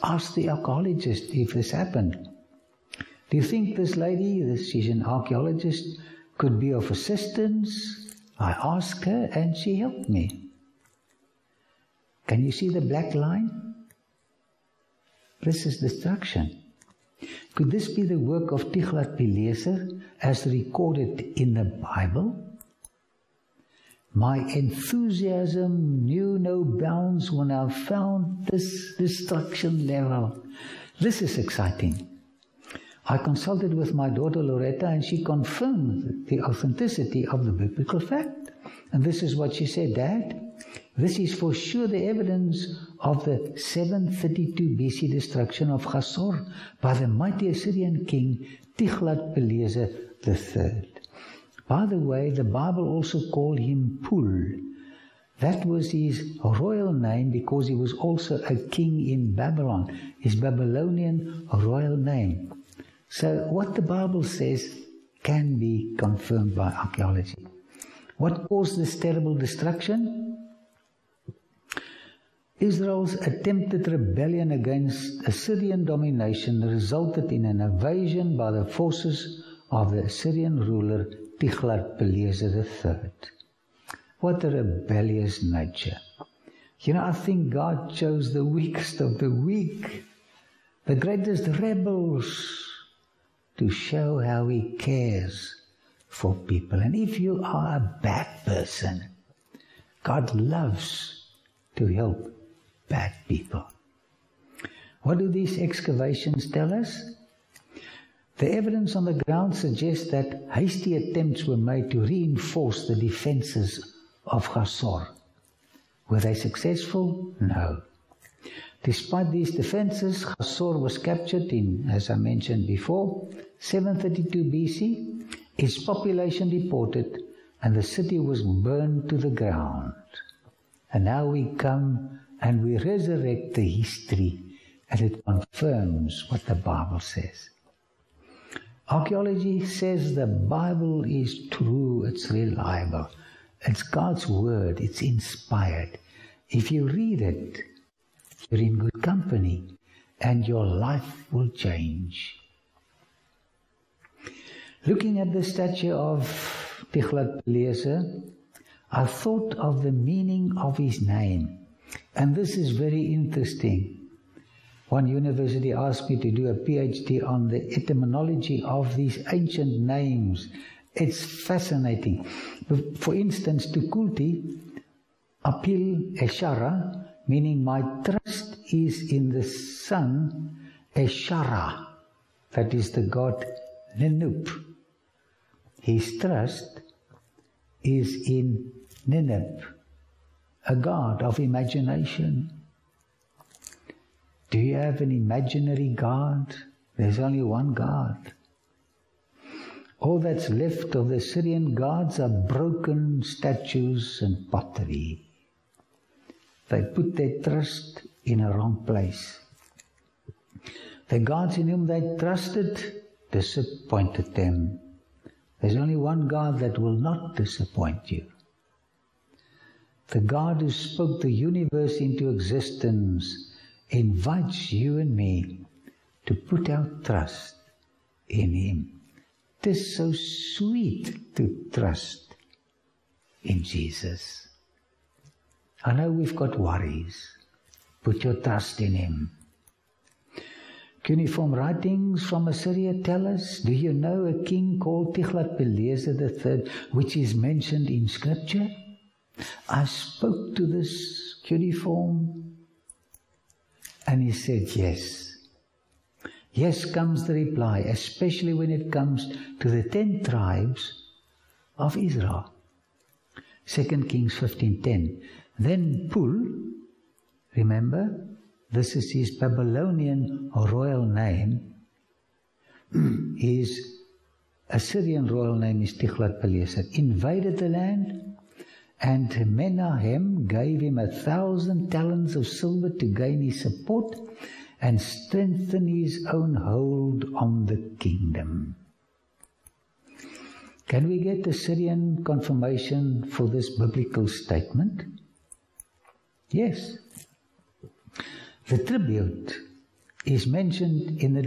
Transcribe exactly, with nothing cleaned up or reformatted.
ask the archaeologist if this happened. Do you think this lady, this, she's an archaeologist, could be of assistance? I asked her and she helped me. Can you see the black line? This is destruction. Could this be the work of Tiglath-Pileser as recorded in the Bible? My enthusiasm knew no bounds when I found this destruction level. This is exciting. I consulted with my daughter Loretta and she confirmed the authenticity of the biblical fact. And this is what she said, Dad, this is for sure the evidence of the seven thirty-two B C destruction of Chasor by the mighty Assyrian king Tiglath-Pileser the third. By the way, the Bible also called him Pul. That was his royal name because he was also a king in Babylon, his Babylonian royal name. So what the Bible says can be confirmed by archaeology. What caused this terrible destruction? Israel's attempted rebellion against Assyrian domination resulted in an invasion by the forces of the Assyrian ruler Tiglath-Pileser the third. What a rebellious nature. You know, I think God chose the weakest of the weak, the greatest rebels, to show how He cares for people. And if you are a bad person, God loves to help bad people. What do these excavations tell us? The evidence on the ground suggests that hasty attempts were made to reinforce the defenses of Chasor. Were they successful? No. Despite these defenses, Chasor was captured in, as I mentioned before, seven thirty-two B C, its population deported, and the city was burned to the ground. And now we come and we resurrect the history, and it confirms what the Bible says. Archaeology says the Bible is true, it's reliable, it's God's word, it's inspired. If you read it, you're in good company, and your life will change. Looking at the statue of Tiglath-Pileser, I thought of the meaning of his name, and this is very interesting. One university asked me to do a PhD on the etymology of these ancient names. It's fascinating. For instance, Tukulti, Apil Eshara, meaning my trust is in the sun, Eshara, that is the god Ninip. His trust is in Ninip, a god of imagination. Do you have an imaginary God? There's only one God. All that's left of the Syrian gods are broken statues and pottery. They put their trust in a wrong place. The gods in whom they trusted disappointed them. There's only one God that will not disappoint you. The God who spoke the universe into existence invites you and me to put our trust in Him. It is so sweet to trust in Jesus. I know we've got worries. Put your trust in Him. Cuneiform writings from Assyria tell us, do you know a king called Tiglath-Pileser the third, which is mentioned in Scripture? I spoke to this cuneiform, and he said yes. Yes comes the reply, especially when it comes to the ten tribes of Israel. Second Kings fifteen ten. Then Pul, remember, this is his Babylonian royal name. His Assyrian royal name is Tiglath-Pileser. Invaded the land, and Menahem gave him a thousand talents of silver to gain his support and strengthen his own hold on the kingdom. Can we get the Syrian confirmation for this biblical statement? Yes. The tribute is mentioned in the